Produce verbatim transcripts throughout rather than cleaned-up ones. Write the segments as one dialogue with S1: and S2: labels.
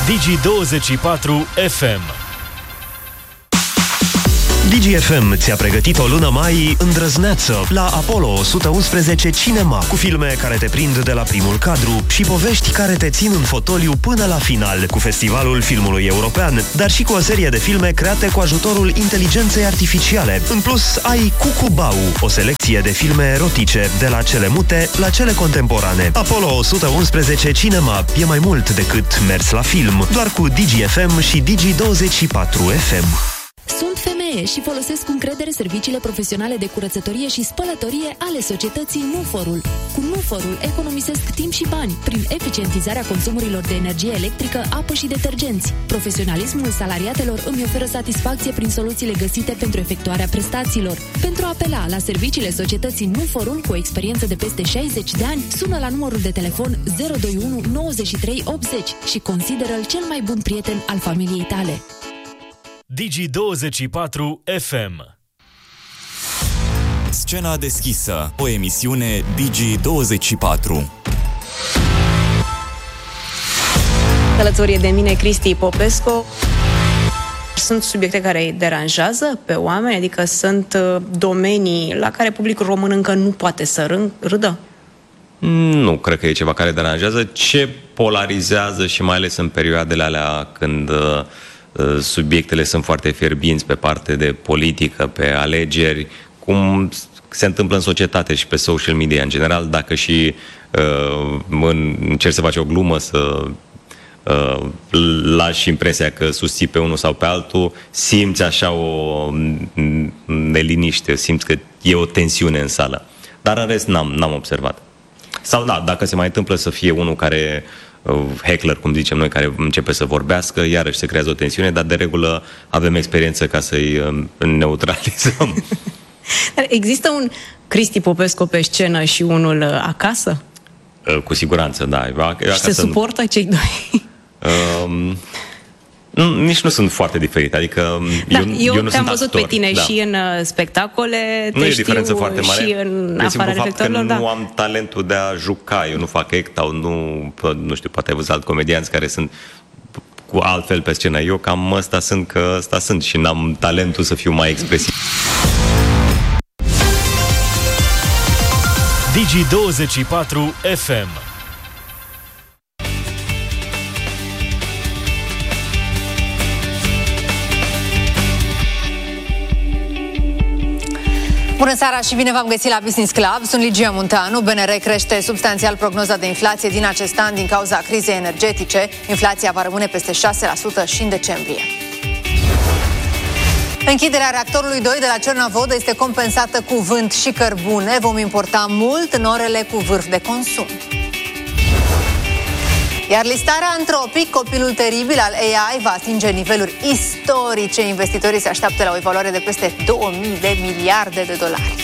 S1: Digi douăzeci și patru F M.
S2: Digi F M ți-a pregătit o lună mai îndrăzneață la Apollo o sută unsprezece Cinema, cu filme care te prind de la primul cadru și povești care te țin în fotoliu până la final, cu Festivalul Filmului European, dar și cu o serie de filme create cu ajutorul inteligenței artificiale. În plus, ai Cucubau, o selecție de filme erotice, de la cele mute la cele contemporane. Apollo o sută unsprezece Cinema e mai mult decât mers la film, doar cu Digi F M și Digi douăzeci și patru F M.
S3: Sunt femeie și folosesc cu încredere serviciile profesionale de curățătorie și spălătorie ale societății Nuforul. Cu Nuforul economisesc timp și bani prin eficientizarea consumurilor de energie electrică, apă și detergenți. Profesionalismul salariatelor îmi oferă satisfacție prin soluțiile găsite pentru efectuarea prestațiilor. Pentru a apela la serviciile societății Nuforul cu o experiență de peste șaizeci de ani, sună la numărul de telefon zero doi unu nouăzeci și trei optzeci și consideră-l cel mai bun prieten al familiei tale.
S1: Digi douăzeci și patru F M.
S4: Scena deschisă, o emisiune Digi douăzeci și patru.
S5: Alături de mine Cristi Popescu. Sunt subiecte care îi deranjează pe oameni, adică sunt domenii la care publicul român încă nu poate să râdă?
S6: Nu cred că e ceva care deranjează. Ce polarizează, și mai ales în perioadele alea când subiectele sunt foarte fierbinți pe parte de politică, pe alegeri, cum se întâmplă în societate și pe social media în general, dacă și uh, încerci să faci o glumă, să uh, lași impresia că susții pe unul sau pe altul, simți așa o neliniște, simți că e o tensiune în sală. Dar în rest n-am, n-am observat. Sau da, dacă se mai întâmplă să fie unul care heckler, cum zicem noi, care începe să vorbească, iarăși se creează o tensiune, dar de regulă avem experiență ca să-i neutralizăm.
S5: Dar există un Cristi Popescu pe scenă și unul acasă?
S6: Cu siguranță, da.
S5: Și se suportă nu... cei doi?
S6: Um... Nici nu sunt foarte diferite, adică
S5: da,
S6: eu,
S5: eu,
S6: eu nu
S5: te-am
S6: sunt
S5: văzut
S6: actor,
S5: pe tine
S6: da.
S5: și în uh, spectacole,
S6: nu
S5: te
S6: e
S5: știu
S6: diferență foarte mare.
S5: Și în afara reflectorilor,
S6: da.
S5: da.
S6: Nu am talentul de a juca, eu nu fac act, nu, nu știu, poate ai văzut alți comedianți care sunt cu altfel pe scenă. Eu cam ăsta sunt, că ăsta sunt și n-am talentul să fiu mai expresiv.
S1: Digi douăzeci și patru F M.
S7: Bună seara și bine v-am găsit la Business Club. Sunt Ligia Munteanu. B N R crește substanțial prognoza de inflație din acest an din cauza crizei energetice. Inflația va rămâne peste șase la sută și în decembrie. Închiderea reactorului doi de la Cernavodă este compensată cu vânt și cărbune. Vom importa mult în orele cu vârf de consum. Iar listarea Anthropic, copilul teribil al A I, va atinge niveluri istorice. Investitorii se așteaptă la o evaluare de peste două mii de miliarde de dolari.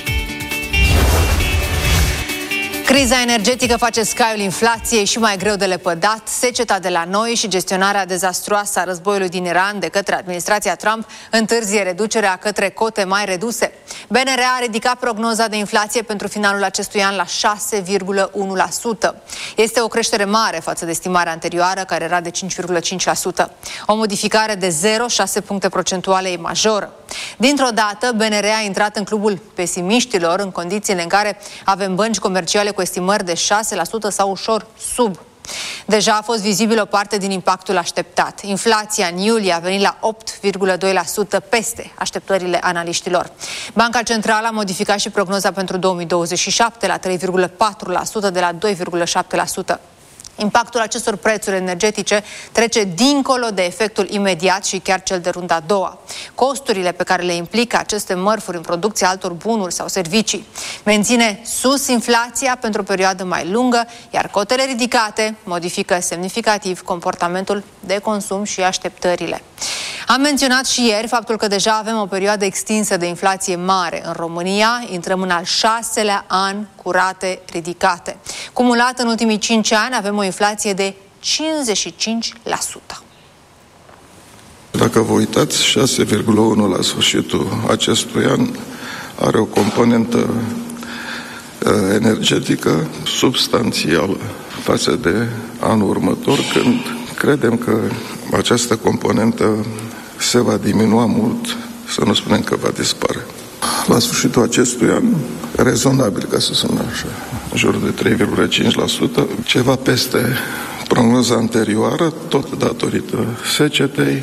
S7: Criza energetică face scaiul inflației și mai greu de lepădat. Seceta de la noi și gestionarea dezastruoasă a războiului din Iran de către administrația Trump întârzie reducerea către cote mai reduse. B N R a ridicat prognoza de inflație pentru finalul acestui an la șase virgulă unu la sută. Este o creștere mare față de estimarea anterioară, care era de cinci virgulă cinci la sută. O modificare de zero virgulă șase puncte procentuale e majoră. Dintr-o dată, B N R a intrat în clubul pesimiștilor, în condițiile în care avem bănci comerciale cu estimări de șase la sută sau ușor sub. Deja a fost vizibil o parte din impactul așteptat. Inflația în iulie a venit la opt virgulă doi la sută, peste așteptările analiștilor. Banca Centrală a modificat și prognoza pentru două mii douăzeci și șapte la trei virgulă patru la sută de la doi virgulă șapte la sută. Impactul acestor prețuri energetice trece dincolo de efectul imediat și chiar cel de runda a doua. Costurile pe care le implică aceste mărfuri în producția altor bunuri sau servicii menține sus inflația pentru o perioadă mai lungă, iar cotele ridicate modifică semnificativ comportamentul de consum și așteptările. Am menționat și ieri faptul că deja avem o perioadă extinsă de inflație mare în România, intrăm în al șaselea an cu rate ridicate. Cumulat în ultimii cinci ani avem o inflație de cincizeci și cinci la sută.
S8: Dacă vă uitați, șase virgulă unu la sfârșitul acestui an are o componentă uh, energetică substanțială față de anul următor, când credem că această componentă se va diminua mult, să nu spunem că va dispare. La sfârșitul acestui an, rezonabil, ca să sună așa, în jur de trei virgulă cinci la sută, ceva peste prognoza anterioară, tot datorită secetei,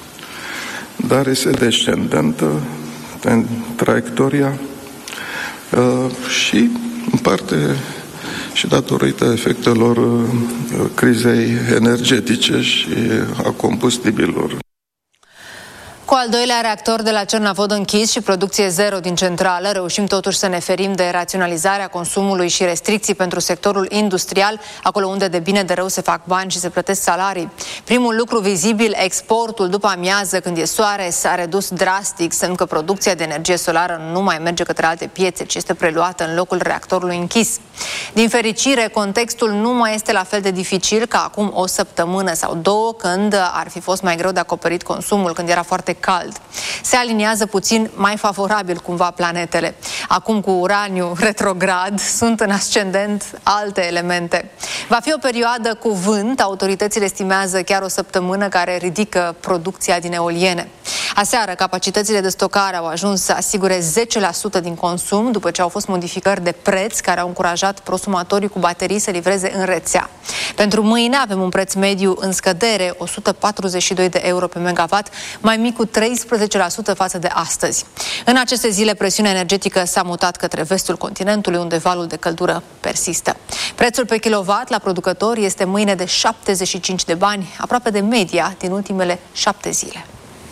S8: dar este descendentă în traiectoria și, în parte, și datorită efectelor crizei energetice și a combustibililor.
S7: Cu al doilea reactor de la Cernavod închis și producție zero din centrală, reușim totuși să ne ferim de raționalizarea consumului și restricții pentru sectorul industrial, acolo unde de bine de rău se fac bani și se plătesc salarii. Primul lucru vizibil, exportul după amiază, când e soare, s-a redus drastic, semn că producția de energie solară nu mai merge către alte piețe, ci este preluată în locul reactorului închis. Din fericire, contextul nu mai este la fel de dificil ca acum o săptămână sau două, când ar fi fost mai greu de acoperit consumul, când era foarte cald. Se aliniază puțin mai favorabil cumva planetele. Acum, cu uraniu retrograd, sunt în ascendent alte elemente. Va fi o perioadă cu vânt, autoritățile estimează chiar o săptămână, care ridică producția din eoliene. Aseară, capacitățile de stocare au ajuns să asigure zece la sută din consum, după ce au fost modificări de preț care au încurajat prosumatorii cu baterii să livreze în rețea. Pentru mâine avem un preț mediu în scădere, o sută patruzeci și doi de euro pe megawatt, mai mic cu treisprezece la sută față de astăzi. În aceste zile, presiunea energetică s-a mutat către vestul continentului, unde valul de căldură persistă. Prețul pe kilowatt la producător este mâine de șaptezeci și cinci de bani, aproape de media din ultimele șapte zile.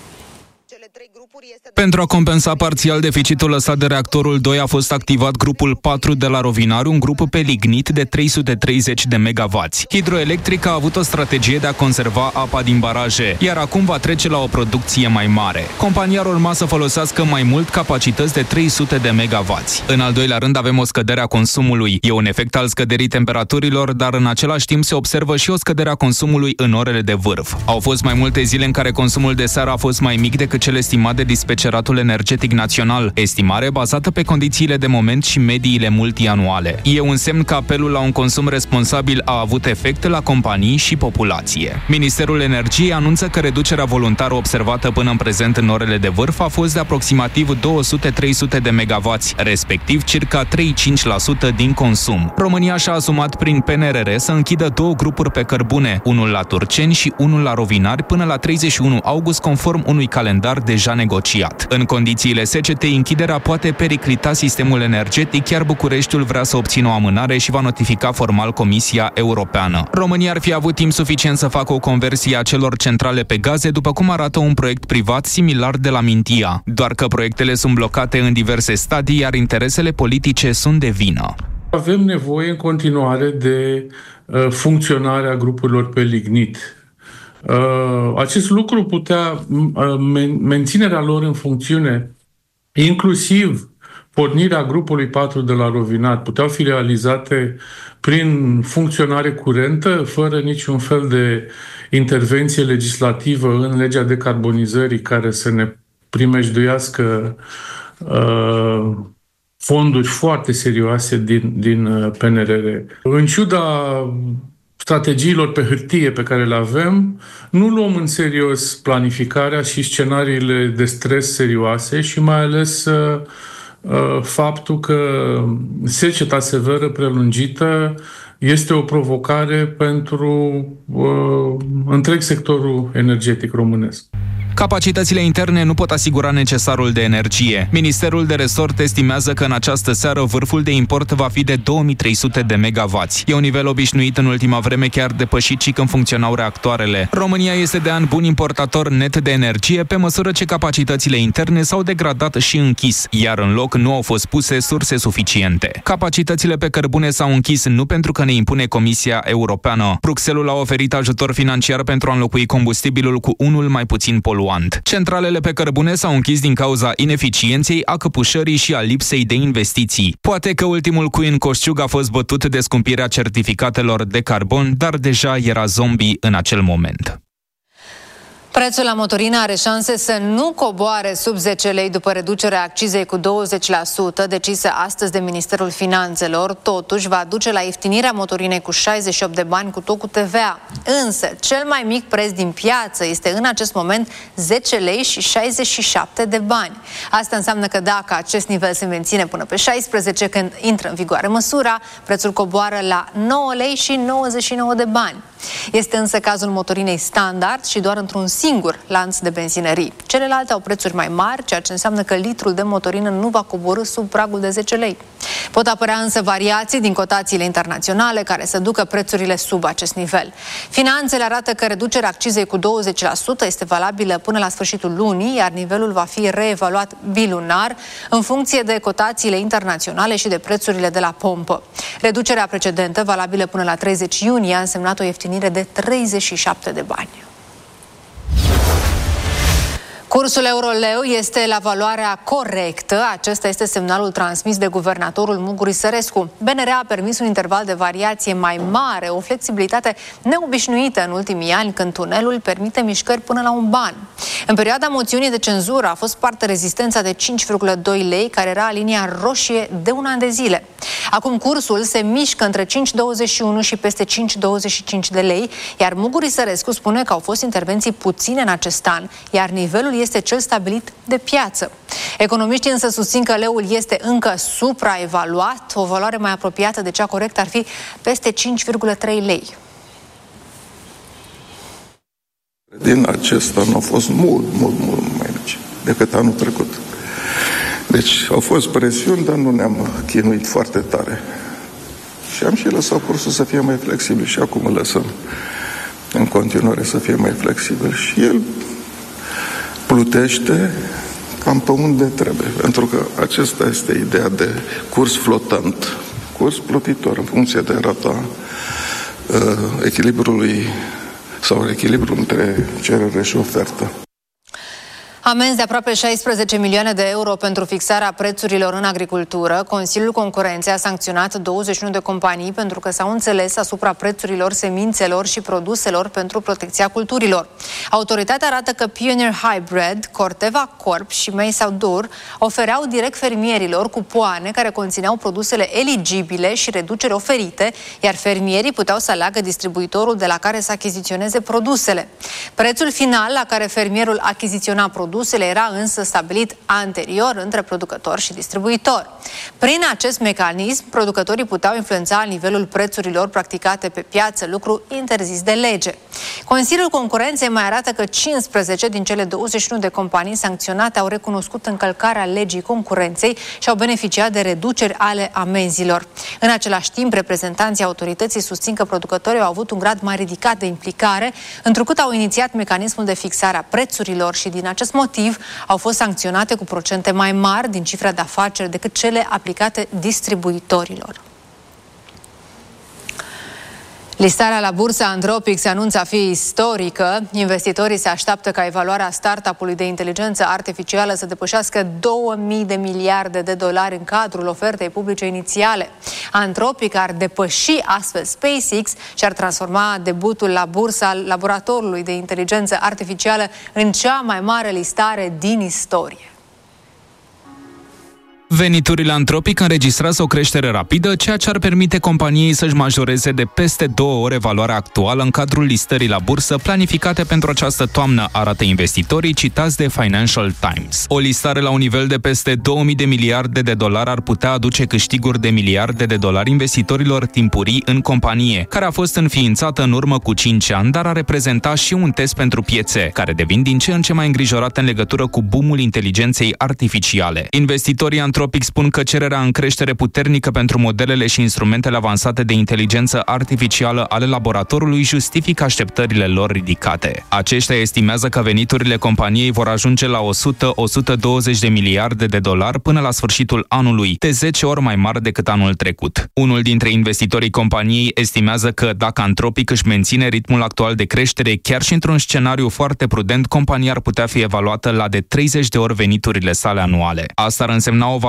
S9: Pentru a compensa parțial deficitul lăsat de reactorul doi, a fost activat grupul patru de la Rovinariu, un grup pe lignit de trei sute treizeci de megawatts. Hidroelectrica a avut o strategie de a conserva apa din baraje, iar acum va trece la o producție mai mare. Compania ar urma să folosească mai mult capacități de trei sute de megawatts. În al doilea rând, avem o scădere a consumului. E un efect al scăderii temperaturilor, dar în același timp se observă și o scădere a consumului în orele de vârf. Au fost mai multe zile în care consumul de seară a fost mai mic decât cel estimat de Dispeceratul Energetic Național, estimare bazată pe condițiile de moment și mediile multianuale. E un semn că apelul la un consum responsabil a avut efect la companii și populație. Ministerul Energiei anunță că reducerea voluntară observată până în prezent în orele de vârf a fost de aproximativ două sute trei sute de megawatts, respectiv circa trei virgulă cinci la sută din consum. România și-a asumat prin P N R R să închidă două grupuri pe cărbune, unul la Turceni și unul la Rovinari, până la treizeci și unu august, conform unui calendar deja negociat. În condițiile secetei, închiderea poate periclita sistemul energetic, chiar Bucureștiul vrea să obțină o amânare și va notifica formal Comisia Europeană. România ar fi avut timp suficient să facă o conversie a celor centrale pe gaze, după cum arată un proiect privat similar de la Mintia. Doar că proiectele sunt blocate în diverse stadii, iar interesele politice sunt de vină.
S10: Avem nevoie în continuare de uh, funcționarea grupurilor pe lignit. Uh, acest lucru putea, uh, men- menținerea lor în funcțiune, inclusiv pornirea grupului patru de la Rovinat, puteau fi realizate prin funcționare curentă, fără niciun fel de intervenție legislativă în legea decarbonizării care să ne primejduiască uh, fonduri foarte serioase din, din P N R R. În ciuda strategiilor pe hârtie pe care le avem, nu luăm în serios planificarea și scenariile de stres serioase și mai ales uh, faptul că seceta severă prelungită este o provocare pentru uh, întreg sectorul energetic românesc.
S9: Capacitățile interne nu pot asigura necesarul de energie. Ministerul de resort estimează că în această seară vârful de import va fi de două mii trei sute de megawatts. E un nivel obișnuit în ultima vreme, chiar depășit și când funcționau reactoarele. România este de an bun importator net de energie, pe măsură ce capacitățile interne s-au degradat și închis, iar în loc nu au fost puse surse suficiente. Capacitățile pe cărbune s-au închis nu pentru că ne impune Comisia Europeană. Bruxelles a oferit ajutor financiar pentru a înlocui combustibilul cu unul mai puțin poluant. Centralele pe cărbune s-au închis din cauza ineficienței, a căpușării și a lipsei de investiții. Poate că ultimul cui în coșciug a fost bătut de scumpirea certificatelor de carbon, dar deja era zombie în acel moment.
S7: Prețul la motorină are șanse să nu coboare sub zece lei după reducerea accizei cu douăzeci la sută decisă astăzi de Ministerul Finanțelor. Totuși, va duce la ieftinirea motorinei cu șaizeci și opt de bani, cu tot cu T V A. Însă, cel mai mic preț din piață este în acest moment zece lei și șaizeci și șapte de bani. Asta înseamnă că dacă acest nivel se menține până pe șaisprezece, când intră în vigoare măsura, prețul coboară la nouă lei și nouăzeci și nouă de bani. Este însă cazul motorinei standard și doar într-un singur lanț de benzinării. Celelalte au prețuri mai mari, ceea ce înseamnă că litrul de motorină nu va coborî sub pragul de zece lei. Pot apărea însă variații din cotațiile internaționale care să ducă prețurile sub acest nivel. Finanțele arată că reducerea accizei cu douăzeci la sută este valabilă până la sfârșitul lunii, iar nivelul va fi reevaluat bilunar în funcție de cotațiile internaționale și de prețurile de la pompă. Reducerea precedentă, valabilă până la treizeci iunie, a însemnat o ieftinire de treizeci și șapte de bani. Cursul euro-leu este la valoarea corectă. Acesta este semnalul transmis de guvernatorul Muguri Sărescu. B N R a permis un interval de variație mai mare, o flexibilitate neobișnuită în ultimii ani, când tunelul permite mișcări până la un ban. În perioada moțiunii de cenzură a fost spartă rezistența de cinci virgulă doi lei, care era linia roșie de un an de zile. Acum cursul se mișcă între cinci virgulă douăzeci și unu și peste cinci virgulă douăzeci și cinci de lei, iar Muguri Sărescu spune că au fost intervenții puține în acest an, iar nivelul este cel stabilit de piață. Economiștii însă susțin că leul este încă supraevaluat, o valoare mai apropiată de cea corectă ar fi peste cinci virgulă trei lei.
S8: Din acest an au fost mult, mult, mult mai mici decât anul trecut. Deci au fost presiuni, dar nu ne-am chinuit foarte tare. Și am și lăsat cursul să fie mai flexibil și acum îl lăsăm în continuare să fie mai flexibil. Și el plutește cam pe unde trebuie, pentru că acesta este ideea de curs flotant, curs plutitor în funcție de rata uh, echilibrului sau echilibrul între cerere și ofertă.
S7: Amenzi de aproape șaisprezece milioane de euro pentru fixarea prețurilor în agricultură. Consiliul Concurenței a sancționat douăzeci și unu de companii pentru că s-au înțeles asupra prețurilor semințelor și produselor pentru protecția culturilor. Autoritatea arată că Pioneer Hybrid, Corteva Corp și Meisaudur ofereau direct fermierilor cupoane care conțineau produsele eligibile și reduceri oferite, iar fermierii puteau să aleagă distribuitorul de la care să achiziționeze produsele. Prețul final la care fermierul achiziționa produsele era însă stabilit anterior între producător și distribuitor. Prin acest mecanism, producătorii puteau influența nivelul prețurilor practicate pe piață, lucru interzis de lege. Consiliul Concurenței mai arată că cincisprezece din cele douăzeci și unu de companii sancționate au recunoscut încălcarea legii concurenței și au beneficiat de reduceri ale amenzilor. În același timp, reprezentanții autorității susțin că producătorii au avut un grad mai ridicat de implicare, întrucât au inițiat mecanismul de fixare a prețurilor și din acest motiv au fost sancționate cu procente mai mari din cifra de afaceri decât cele aplicate distribuitorilor. Listarea la bursa Anthropic se anunță a fi istorică. Investitorii se așteaptă ca evaluarea startup-ului de inteligență artificială să depășească două mii de miliarde de dolari în cadrul ofertei publice inițiale. Anthropic ar depăși astfel SpaceX și ar transforma debutul la bursa al laboratorului de inteligență artificială în cea mai mare listare din istorie.
S9: Veniturile Anthropic înregistrează o creștere rapidă, ceea ce ar permite companiei să-și majoreze de peste două ore valoarea actuală în cadrul listării la bursă planificate pentru această toamnă, arată investitorii citați de Financial Times. O listare la un nivel de peste două mii de miliarde de dolari ar putea aduce câștiguri de miliarde de dolari investitorilor timpurii în companie, care a fost înființată în urmă cu cinci ani, dar a reprezentat și un test pentru piețe, care devin din ce în ce mai îngrijorate în legătură cu boomul inteligenței artificiale. Investitorii Anthropic spun că cererea în creștere puternică pentru modelele și instrumentele avansate de inteligență artificială ale laboratorului justifică așteptările lor ridicate. Aceștia estimează că veniturile companiei vor ajunge la o sută la o sută douăzeci de miliarde de dolari până la sfârșitul anului, de zece ori mai mari decât anul trecut. Unul dintre investitorii companiei estimează că dacă Anthropic își menține ritmul actual de creștere, chiar și într-un scenariu foarte prudent, compania ar putea fi evaluată la de treizeci de ori veniturile sale anuale. Asta ar însemna o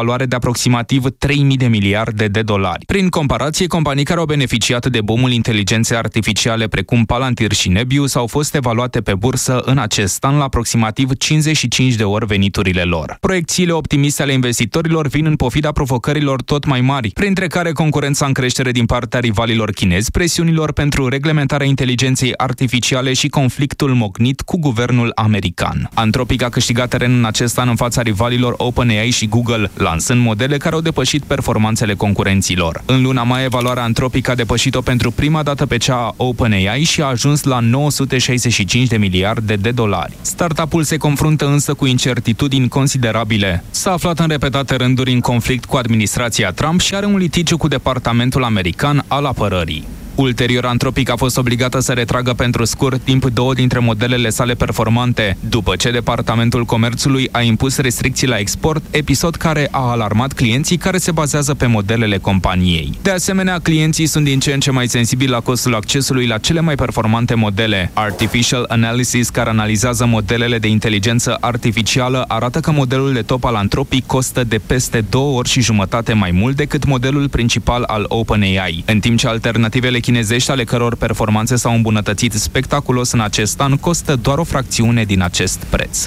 S9: valoare de aproximativ trei mii de miliarde de dolari. Prin comparație, companii care au beneficiat de boomul inteligenței artificiale precum Palantir și Nebius au fost evaluate pe bursă în acest an la aproximativ cincizeci și cinci de ori veniturile lor. Proiecțiile optimiste ale investitorilor vin în pofida provocărilor tot mai mari, printre care concurența în creștere din partea rivalilor chinezi, presiunilor pentru reglementarea inteligenței artificiale și conflictul mocnit cu guvernul american. Anthropic a câștigat teren în acest an în fața rivalilor OpenAI și Google, lansând modele care au depășit performanțele concurenților. În luna mai, valoarea Anthropic a depășit-o pentru prima dată pe cea a OpenAI și a ajuns la nouă sute șaizeci și cinci de miliarde de dolari. Startup-ul se confruntă însă cu incertitudini considerabile. S-a aflat în repetate rânduri în conflict cu administrația Trump și are un litigiu cu departamentul american al apărării. Ulterior, Anthropic a fost obligată să retragă pentru scurt timp două dintre modelele sale performante, după ce Departamentul Comerțului a impus restricții la export, episod care a alarmat clienții care se bazează pe modelele companiei. De asemenea, clienții sunt din ce în ce mai sensibili la costul accesului la cele mai performante modele. Artificial Analysis, care analizează modelele de inteligență artificială, arată că modelul de top al Anthropic costă de peste două ori și jumătate mai mult decât modelul principal al OpenAI, în timp ce alternativele chinezești, ale căror performanțe s-au îmbunătățit spectaculos în acest an, costă doar o fracțiune din acest preț.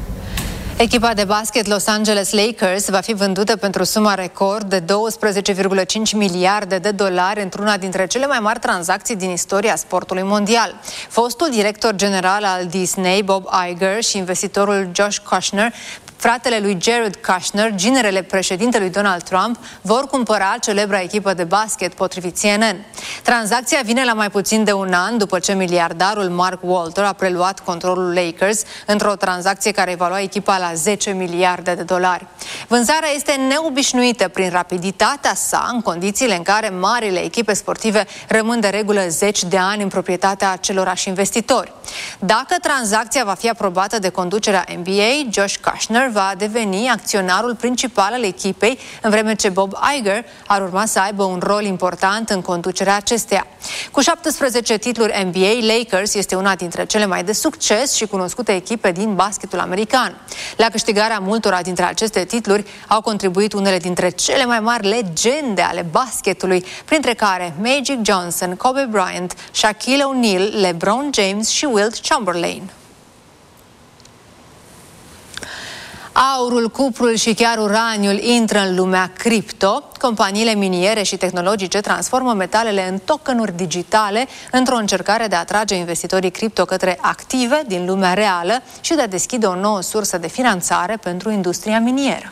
S7: Echipa de basket Los Angeles Lakers va fi vândută pentru suma record de douăsprezece virgulă cinci miliarde de dolari într-una dintre cele mai mari tranzacții din istoria sportului mondial. Fostul director general al Disney, Bob Iger, și investitorul Josh Kushner, fratele lui Jared Kushner, ginerele președintelui Donald Trump, vor cumpăra celebra echipă de basket, potrivit C N N. Tranzacția vine la mai puțin de un an după ce miliardarul Mark Walter a preluat controlul Lakers într-o tranzacție care evalua echipa la zece miliarde de dolari. Vânzarea este neobișnuită prin rapiditatea sa, în condițiile în care marile echipe sportive rămân de regulă zeci de ani în proprietatea acelorași investitori. Dacă tranzacția va fi aprobată de conducerea N B A, Josh Kushner va deveni acționarul principal al echipei, în vreme ce Bob Iger ar urma să aibă un rol important în conducerea acesteia. Cu șaptesprezece titluri N B A, Lakers este una dintre cele mai de succes și cunoscute echipe din basketul american. La câștigarea multora dintre aceste titluri au contribuit unele dintre cele mai mari legende ale basketului, printre care Magic Johnson, Kobe Bryant, Shaquille O'Neal, LeBron James și Wilt Chamberlain. Aurul, cuprul și chiar uraniul intră în lumea cripto. Companiile miniere și tehnologice transformă metalele în tokenuri digitale într-o încercare de a atrage investitorii cripto către active din lumea reală și de a deschide o nouă sursă de finanțare pentru industria minieră.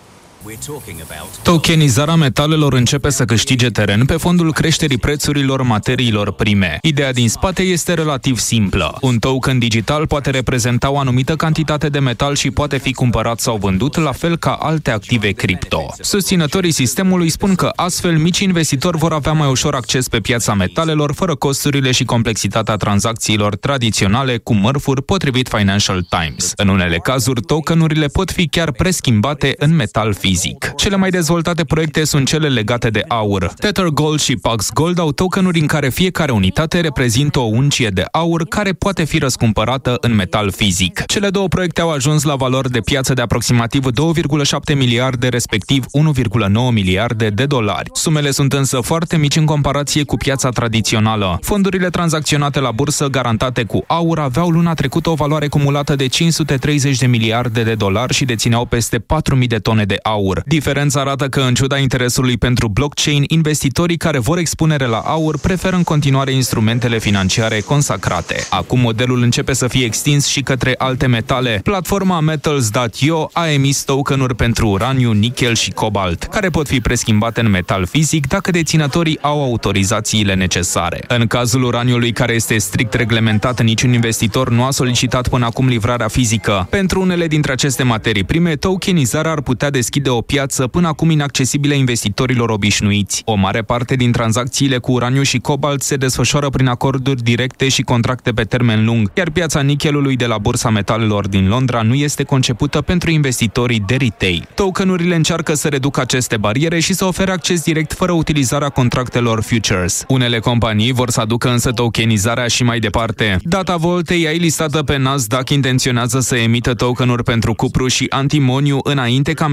S9: Tokenizarea metalelor începe să câștige teren pe fondul creșterii prețurilor materiilor prime. Ideea din spate este relativ simplă. Un token digital poate reprezenta o anumită cantitate de metal și poate fi cumpărat sau vândut, la fel ca alte active cripto. Susținătorii sistemului spun că astfel mici investitori vor avea mai ușor acces pe piața metalelor, fără costurile și complexitatea tranzacțiilor tradiționale cu mărfuri, potrivit Financial Times. În unele cazuri, tokenurile pot fi chiar preschimbate în metal fizic. Cele mai dezvoltate proiecte sunt cele legate de aur. Tether Gold și Pax Gold au tokenuri în care fiecare unitate reprezintă o uncie de aur care poate fi răscumpărată în metal fizic. Cele două proiecte au ajuns la valori de piață de aproximativ doi virgulă șapte miliarde, respectiv unu virgulă nouă miliarde de dolari. Sumele sunt însă foarte mici în comparație cu piața tradițională. Fondurile tranzacționate la bursă garantate cu aur aveau luna trecută o valoare cumulată de cinci sute treizeci de miliarde de dolari și dețineau peste patru mii de tone de aur. Diferența arată că, în ciuda interesului pentru blockchain, investitorii care vor expunere la aur preferă în continuare instrumentele financiare consacrate. Acum modelul începe să fie extins și către alte metale. Platforma Metals punct i o a emis tokenuri pentru uraniu, nichel și cobalt, care pot fi preschimbate în metal fizic dacă deținătorii au autorizațiile necesare. În cazul uraniului, care este strict reglementat, niciun investitor nu a solicitat până acum livrarea fizică. Pentru unele dintre aceste materii prime, tokenizarea ar putea deschide o piață până acum inaccesibilă investitorilor obișnuiți. O mare parte din tranzacțiile cu uraniu și cobalt se desfășoară prin acorduri directe și contracte pe termen lung, iar piața nichelului de la Bursa Metalelor din Londra nu este concepută pentru investitorii de retail. Tokenurile încearcă să reducă aceste bariere și să ofere acces direct fără utilizarea contractelor futures. Unele companii vor să aducă însă tokenizarea și mai departe. Datavolt A I, listată pe Nasdaq, intenționează să emită tokenuri pentru cupru și antimoniu înainte ca metalele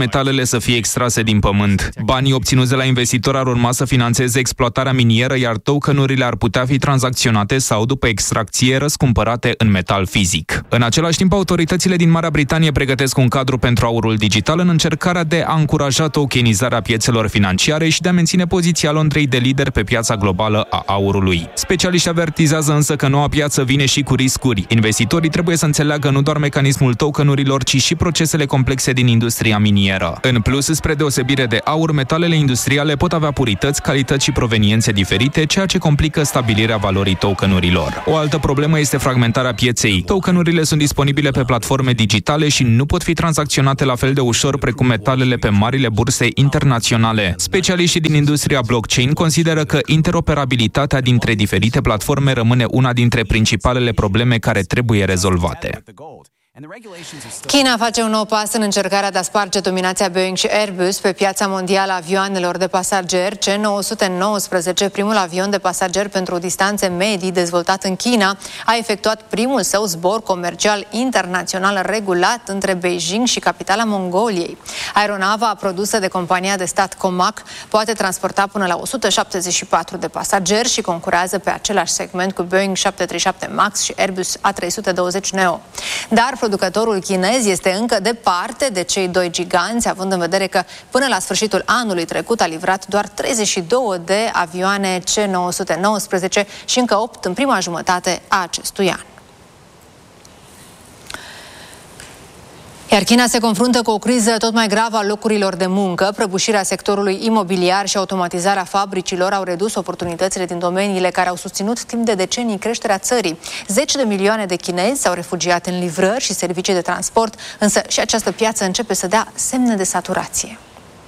S9: să fie extrase din pământ. Banii obținuți de la investitori ar urma să finanțeze exploatarea minieră, iar tokenurile ar putea fi tranzacționate sau, după extracție, răscumpărate în metal fizic. În același timp, autoritățile din Marea Britanie pregătesc un cadru pentru aurul digital în încercarea de a încuraja tokenizarea piețelor financiare și de a menține poziția Londrei de lider pe piața globală a aurului. Specialiștii avertizează însă că noua piață vine și cu riscuri. Investitorii trebuie să înțeleagă nu doar mecanismul tokenurilor, ci și procesele complexe din industria minieră. În plus, spre deosebire de aur, metalele industriale pot avea purități, calități și proveniențe diferite, ceea ce complică stabilirea valorii tokenurilor. O altă problemă este fragmentarea pieței. Tokenurile sunt disponibile pe platforme digitale și nu pot fi tranzacționate la fel de ușor precum metalele pe marile burse internaționale. Specialiștii din industria blockchain consideră că interoperabilitatea dintre diferite platforme rămâne una dintre principalele probleme care trebuie rezolvate.
S7: China face un nou pas în încercarea de a sparge dominația Boeing și Airbus pe piața mondială a avioanelor de pasageri. C nouă sute nouăsprezece, primul avion de pasageri pentru distanțe medii dezvoltat în China, a efectuat primul său zbor comercial internațional regulat între Beijing și capitala Mongoliei. Aeronava produsă de compania de stat Comac poate transporta până la o sută șaptezeci și patru de pasageri și concurează pe același segment cu Boeing șapte trei șapte MAX și Airbus A trei sute douăzeci neo. Dar producătorul chinez este încă departe de cei doi giganți, având în vedere că până la sfârșitul anului trecut a livrat doar treizeci și două de avioane C nouă sute nouăsprezece și încă opt în prima jumătate a acestui an. Iar China se confruntă cu o criză tot mai gravă a locurilor de muncă. Prăbușirea sectorului imobiliar și automatizarea fabricilor au redus oportunitățile din domeniile care au susținut timp de decenii creșterea țării. Zeci de milioane de chinezi s-au refugiat în livrări și servicii de transport, însă și această piață începe să dea semne de saturație.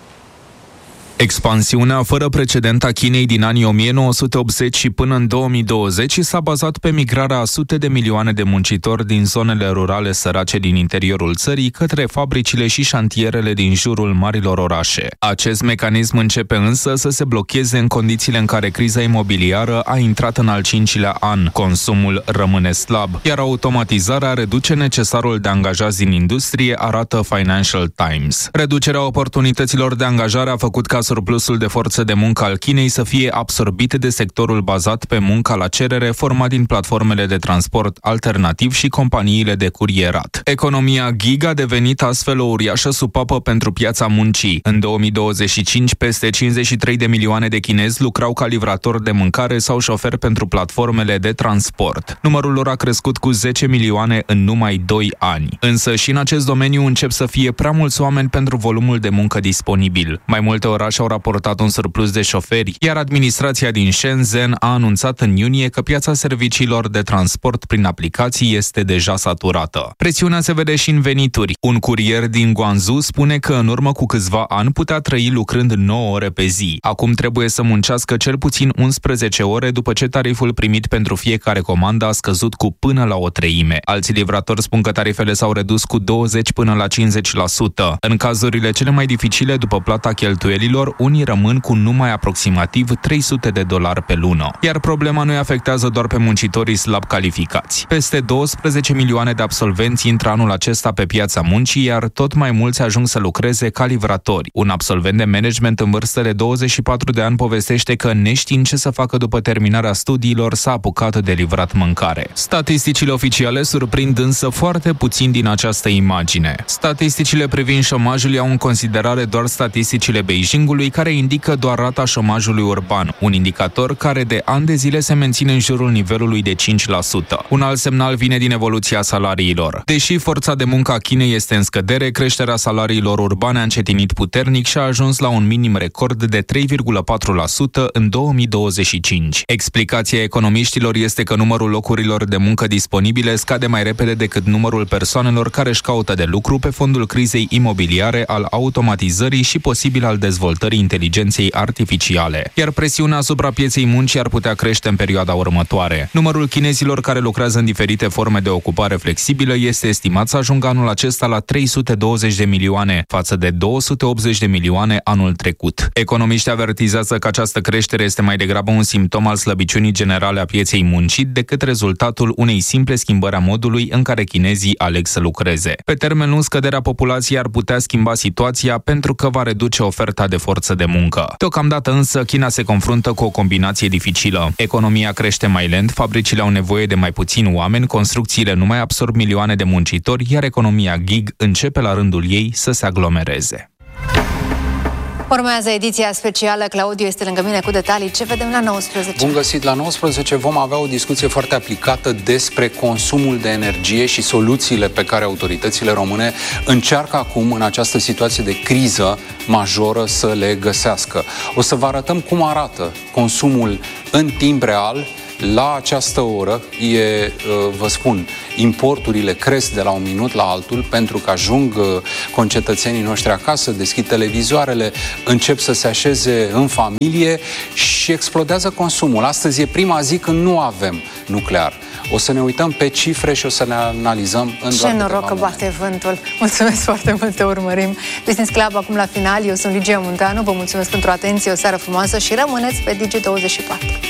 S9: Expansiunea fără precedent a Chinei din anii o mie nouă sute optzeci și până în două mii douăzeci s-a bazat pe migrarea a sute de milioane de muncitori din zonele rurale sărace din interiorul țării către fabricile și șantierele din jurul marilor orașe. Acest mecanism începe însă să se blocheze în condițiile în care criza imobiliară a intrat în al cincilea an. Consumul rămâne slab, iar automatizarea reduce necesarul de angajați din industrie, arată Financial Times. Reducerea oportunităților de angajare a făcut ca surplusul de forță de muncă al Chinei să fie absorbit de sectorul bazat pe munca la cerere, format din platformele de transport alternativ și companiile de curierat. Economia gig a devenit astfel o uriașă supapă pentru piața muncii. În două mii douăzeci și cinci, peste cincizeci și trei de milioane de chinezi lucrau ca livratori de mâncare sau șoferi pentru platformele de transport. Numărul lor a crescut cu zece milioane în numai doi ani. Însă și în acest domeniu încep să fie prea mulți oameni pentru volumul de muncă disponibil. Mai multe orașe au raportat un surplus de șoferi, iar administrația din Shenzhen a anunțat în iunie că piața serviciilor de transport prin aplicații este deja saturată. Presiunea se vede și în venituri. Un curier din Guangzhou spune că în urmă cu câțiva ani putea trăi lucrând nouă ore pe zi. Acum trebuie să muncească cel puțin unsprezece ore după ce tariful primit pentru fiecare comandă a scăzut cu până la o treime. Alți livratori spun că tarifele s-au redus cu douăzeci până la cincizeci la sută. În cazurile cele mai dificile după plata cheltuielilor, unii rămân cu numai aproximativ trei sute de dolari pe lună. Iar problema nu îi afectează doar pe muncitorii slab calificați. Peste douăsprezece milioane de absolvenți intră anul acesta pe piața muncii, iar tot mai mulți ajung să lucreze ca livratori. Un absolvent de management în vârstă de douăzeci și patru de ani povestește că, neștiind ce să facă după terminarea studiilor, s-a apucat de livrat mâncare. Statisticile oficiale surprind însă foarte puțin din această imagine. Statisticile privind șomajul iau în considerare doar statisticile Beijingului, care indică doar rata șomajului urban, un indicator care de ani de zile se menține în jurul nivelului de cinci la sută. Un alt semnal vine din evoluția salariilor. Deși forța de muncă a Chinei este în scădere, creșterea salariilor urbane a încetinit puternic și a ajuns la un minim record de trei virgulă patru la sută în două mii douăzeci și cinci. Explicația economiștilor este că numărul locurilor de muncă disponibile scade mai repede decât numărul persoanelor care își caută de lucru pe fondul crizei imobiliare, al automatizării și posibil al dezvoltării dezvoltării inteligenței artificiale, iar presiunea asupra pieței muncii ar putea crește în perioada următoare. Numărul chinezilor care lucrează în diferite forme de ocupare flexibilă este estimat să ajungă anul acesta la trei sute douăzeci de milioane, față de două sute optzeci de milioane anul trecut. Economiștii avertizează că această creștere este mai degrabă un simptom al slăbiciunii generale a pieței muncii decât rezultatul unei simple schimbări a modului în care chinezii aleg să lucreze. Pe termen lung, scăderea populației ar putea schimba situația pentru că va reduce oferta de forță de muncă. Deocamdată însă, China se confruntă cu o combinație dificilă. Economia crește mai lent, fabricile au nevoie de mai puțini oameni, construcțiile nu mai absorb milioane de muncitori, iar economia gig începe la rândul ei să se aglomereze.
S7: Urmează ediția specială. Claudiu este lângă mine cu detalii. Ce vedem la nouăsprezece?
S11: Bun găsit! La nouăsprezece vom avea o discuție foarte aplicată despre consumul de energie și soluțiile pe care autoritățile române încearcă acum, în această situație de criză majoră, să le găsească. O să vă arătăm cum arată consumul în timp real. La această oră, e, vă spun, importurile cresc de la un minut la altul pentru că ajung concetățenii noștri acasă, deschid televizoarele, încep să se așeze în familie și explodează consumul. Astăzi e prima zi când nu avem nuclear. O să ne uităm pe cifre și o să ne analizăm în
S7: Ce noroc că bate vântul! Mulțumesc foarte mult, te urmărim. Business Club acum la final. Eu sunt Ligia Munteanu, vă mulțumesc pentru atenție, o seară frumoasă și rămâneți pe Digi douăzeci și patru.